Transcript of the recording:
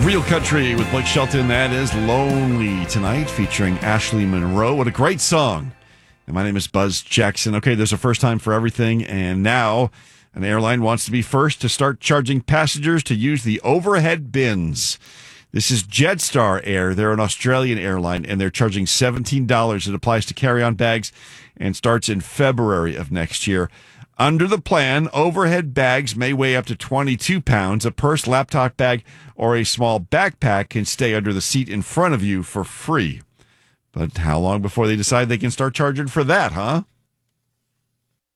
Real Country with Blake Shelton. That is Lonely Tonight, featuring Ashley Monroe. What a great song. And my name is Buzz Jackson. Okay, there's a first time for everything, and now an airline wants to be first to start charging passengers to use the overhead bins. This is Jetstar Air. They're an Australian airline, and they're charging $17. It applies to carry-on bags and starts in February of next year. Under the plan, overhead bags may weigh up to 22 pounds. A purse, laptop bag, or a small backpack can stay under the seat in front of you for free. But how long before they decide they can start charging for that, huh?